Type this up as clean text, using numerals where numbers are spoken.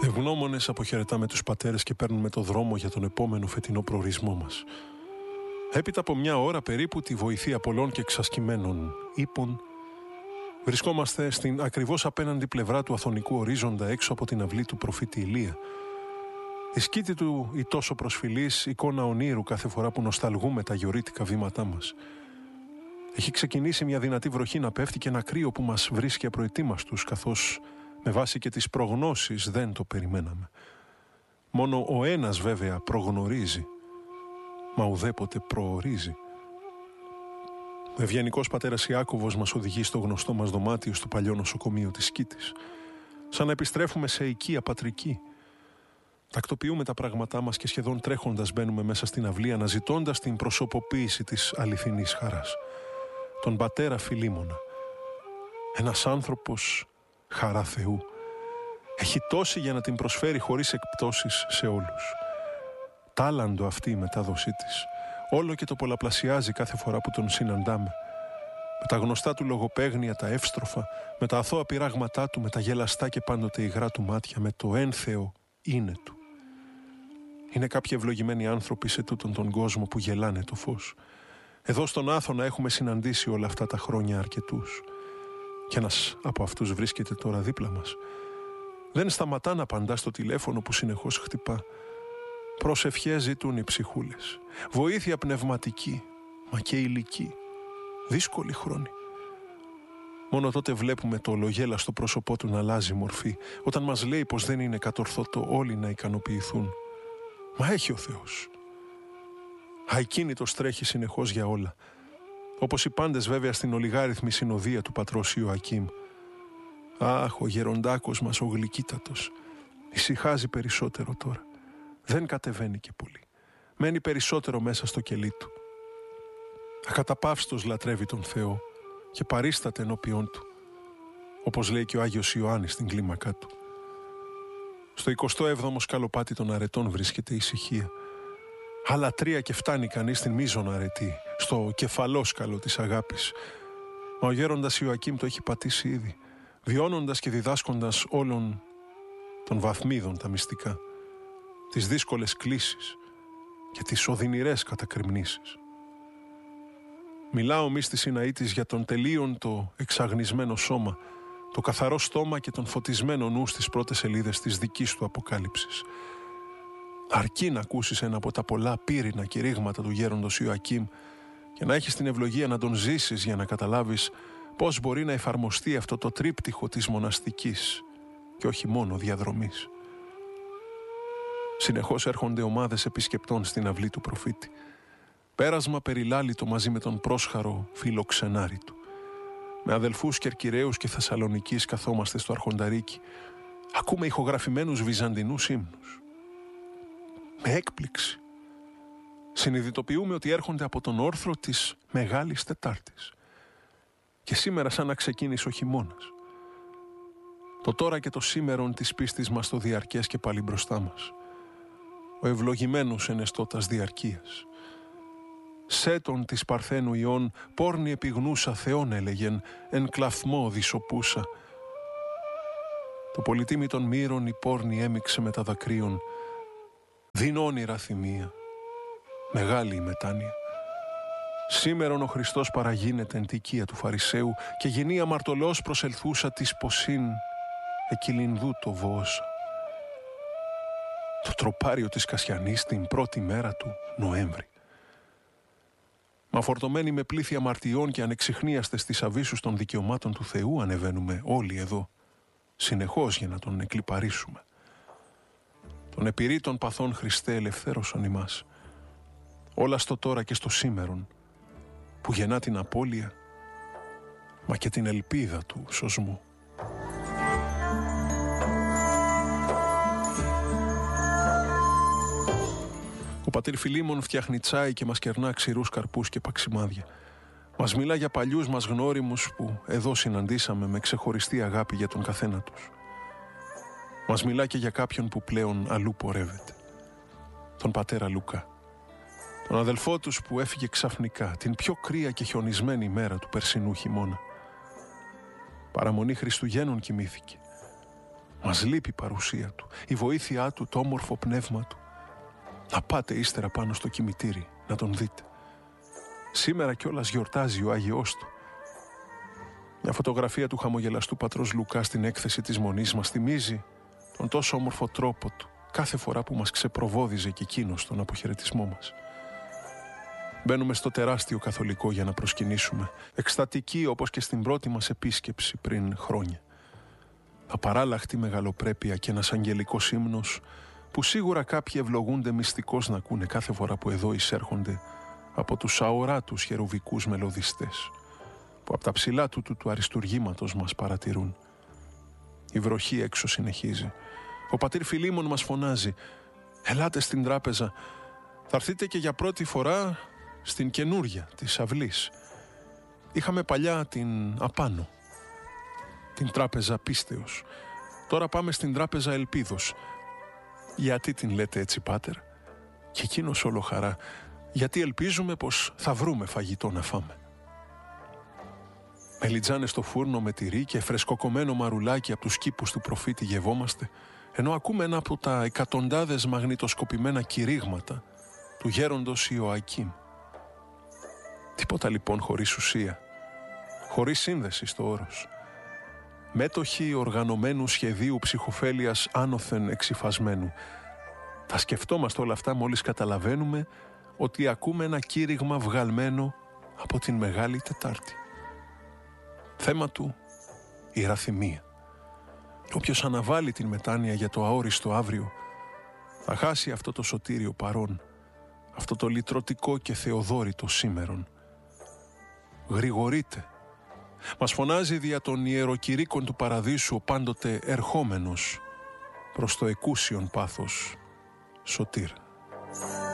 Ευγνώμονες αποχαιρετάμε τους πατέρες και παίρνουμε το δρόμο για τον επόμενο φετινό προορισμό μας. Έπειτα από μια ώρα περίπου τη βοηθεία πολλών και εξασκημένων ύπων, βρισκόμαστε στην ακριβώς απέναντι πλευρά του αθωνικού ορίζοντα, έξω από την αυλή του προφήτη Ηλία. Η σκήτη του η τόσο προσφυλής εικόνα ονείρου κάθε φορά που νοσταλγούμε τα γιορίτικα βήματά μας. Έχει ξεκινήσει μια δυνατή βροχή να πέφτει και ένα κρύο που μας βρίσκει απροετοίμαστους, καθώς με βάση και τις προγνώσεις δεν το περιμέναμε. Μόνο ο ένας βέβαια προγνωρίζει, μα ουδέποτε προορίζει. Ο ευγενικός πατέρας Ιάκωβος μας οδηγεί στο γνωστό μας δωμάτιο στο παλιό νοσοκομείο της Σκήτης, σαν να επιστρέφουμε σε οικία πατρική. Τακτοποιούμε τα πράγματά μας και σχεδόν τρέχοντας μπαίνουμε μέσα στην αυλή, αναζητώντας την προσωποποίηση της αληθινής χαράς. Τον πατέρα Φιλίμωνα. Ένας άνθρωπος χαρά Θεού. Έχει τόση για να την προσφέρει χωρίς εκπτώσεις σε όλους. Τάλαντο αυτή η μετάδοσή της. Όλο και το πολλαπλασιάζει κάθε φορά που τον συναντάμε. Με τα γνωστά του λογοπαίγνια, τα εύστροφα, με τα αθώα πειράγματά του, με τα γελαστά και πάντοτε υγρά του μάτια, με το ένθεο είναι του. Είναι κάποιοι ευλογημένοι άνθρωποι σε τούτον τον κόσμο που γελάνε το φως. Εδώ στον Άθωνα έχουμε συναντήσει όλα αυτά τα χρόνια αρκετούς. Και ένας από αυτούς βρίσκεται τώρα δίπλα μας. Δεν σταματά να απαντά στο τηλέφωνο που συνεχώς χτυπά. Προσευχές ζητούν οι ψυχούλες. Βοήθεια πνευματική, μα και ηλική. Δύσκολη χρόνη. Μόνο τότε βλέπουμε το ολογέλα στο πρόσωπό του να αλλάζει μορφή, όταν μας λέει πως δεν είναι κατορθωτό όλοι να ικανοποιηθούν. Μα έχει ο Θεός. Αικίνητος τρέχει συνεχώς για όλα. Όπως οι πάντες βέβαια στην ολιγάριθμη συνοδεία του πατρός Ιωακήμ. Αχ, ο γεροντάκος μας ο γλυκύτατος. Ησυχάζει περισσότερο τώρα. Δεν κατεβαίνει και πολύ. Μένει περισσότερο μέσα στο κελί του. Ακαταπαύστος λατρεύει τον Θεό και παρίσταται ενώπιόν του. Όπως λέει και ο Άγιος Ιωάννης στην κλίμακά του. Στο 27ο σκαλοπάτι των αρετών βρίσκεται η ησυχία. Άλλα 3 και φτάνει κανείς στην μείζωνα αρετή, στο κεφαλόσκαλο της αγάπης. Μα ο γέροντας Ιωακήμ το έχει πατήσει ήδη, βιώνοντας και διδάσκοντας όλων των βαθμίδων τα μυστικά, τις δύσκολες κλίσεις και τις οδυνηρές κατακριμνήσεις. Μιλά ο μύστης Ιναήτης για τον τελείον το εξαγνισμένο σώμα, το καθαρό στόμα και τον φωτισμένο νου στις πρώτες σελίδες της δικής του αποκάλυψης. Αρκεί να ακούσεις ένα από τα πολλά πύρινα κηρύγματα του γέροντος Ιωακήμ και να έχεις την ευλογία να τον ζήσεις για να καταλάβεις πώς μπορεί να εφαρμοστεί αυτό το τρίπτυχο της μοναστικής και όχι μόνο διαδρομής. Συνεχώς έρχονται ομάδες επισκεπτών στην αυλή του προφήτη. Πέρασμα περιλάλητο μαζί με τον πρόσχαρο φιλοξενάρι του. Με αδελφούς Κερκυραίους και Θεσσαλονικής καθόμαστε στο Αρχονταρίκι. Ακούμε ηχογραφημένους βυζαντινούς ύμνους. Με έκπληξη συνειδητοποιούμε ότι έρχονται από τον όρθρο της Μεγάλης Τετάρτης. Και σήμερα σαν να ξεκίνησε ο χειμώνας. Το τώρα και το σήμερον της πίστης μας το διαρκές και πάλι μπροστά μας. Ο ευλογημένος ενεστώτας διαρκείας. Σέτον της Παρθένου Ιών πόρνη επιγνούσα Θεόν έλεγεν, εν κλαθμό δισοπούσα. Το πολυτίμη των μύρων η πόρνη έμιξε με τα δακρύων. Δίν όνειρα θυμία, μεγάλη η μετάνοια. Σήμερον ο Χριστός παραγίνεται εν τικία του Φαρισαίου και γεννή αμαρτωλός προσελθούσα της ποσίν εκυλινδού το βόωσα. Το τροπάριο της Κασιανής την πρώτη μέρα του Νοέμβρη. Μα φορτωμένοι με πλήθη αμαρτιών και ανεξιχνίαστες στις αβύσσους των δικαιωμάτων του Θεού ανεβαίνουμε όλοι εδώ, συνεχώς για να τον εκλιπαρίσουμε. Τον επιρρή των παθών Χριστέ ελευθέρωσον ημάς. Όλα στο τώρα και στο σήμερον, που γεννά την απώλεια, μα και την ελπίδα του σωσμού. Ο πατήρ Φιλίμων φτιάχνει τσάι και μας κερνά ξηρούς καρπούς και παξιμάδια. Μας μιλά για παλιούς μας γνώριμους που εδώ συναντήσαμε με ξεχωριστή αγάπη για τον καθένα τους. Μας μιλά και για κάποιον που πλέον αλλού πορεύεται. Τον πατέρα Λουκά. Τον αδελφό τους που έφυγε ξαφνικά την πιο κρύα και χιονισμένη μέρα του περσινού χειμώνα. Παραμονή Χριστουγέννων κοιμήθηκε. Μας λείπει η παρουσία του, η βοήθειά του, το όμορφο πνεύμα του. Να πάτε ύστερα πάνω στο κημητήρι, να τον δείτε. Σήμερα κιόλας γιορτάζει ο Άγιος του. Μια φωτογραφία του χαμογελαστού πατρός Λουκά στην έκθεση της Μονής μας θυμίζει τον τόσο όμορφο τρόπο του κάθε φορά που μας ξεπροβόδιζε και εκείνος στον αποχαιρετισμό μας. Μπαίνουμε στο τεράστιο καθολικό για να προσκυνήσουμε, εκστατικοί όπως και στην πρώτη μας επίσκεψη πριν χρόνια. Απαράλλαχτη μεγαλοπρέπεια και ένας αγγελικός ύμνος που σίγουρα κάποιοι ευλογούνται μυστικώς να ακούνε κάθε φορά που εδώ εισέρχονται από τους αοράτους χερουβικούς μελωδιστές που από τα ψηλά του αριστουργήματος μας παρατηρούν. Η βροχή έξω συνεχίζει. Ο πατήρ Φιλίμων μας φωνάζει «Ελάτε στην τράπεζα, θα έρθετε και για πρώτη φορά στην καινούρια της αυλής». Είχαμε παλιά την απάνω, την τράπεζα πίστεως. Τώρα πάμε στην τράπεζα ελπίδος. Γιατί την λέτε έτσι, πάτερ? Και εκείνος όλο χαρά. Γιατί ελπίζουμε πως θα βρούμε φαγητό να φάμε. Μελιτζάνες στο φούρνο με τυρί και φρεσκοκομμένο μαρουλάκι από τους κήπους του προφήτη γευόμαστε, ενώ ακούμε ένα από τα εκατοντάδες μαγνητοσκοπημένα κηρύγματα του γέροντος Ιωακήμ. Τίποτα λοιπόν χωρίς ουσία, χωρίς σύνδεση στο όρος. Μέτοχοι οργανωμένου σχεδίου ψυχοφέλειας άνωθεν εξυφασμένου. Τα σκεφτόμαστε όλα αυτά μόλις καταλαβαίνουμε ότι ακούμε ένα κήρυγμα βγαλμένο από την Μεγάλη Τετάρτη. Θέμα του η ραθυμία. Όποιος αναβάλει την μετάνοια για το αόριστο αύριο θα χάσει αυτό το σωτήριο παρόν, αυτό το λυτρωτικό και θεοδόρητο σήμερον. Γρηγορείτε. Μας φωνάζει δια των ιεροκηρύκων του παραδείσου ο πάντοτε ερχόμενος προς το εκούσιον πάθος Σωτήρ.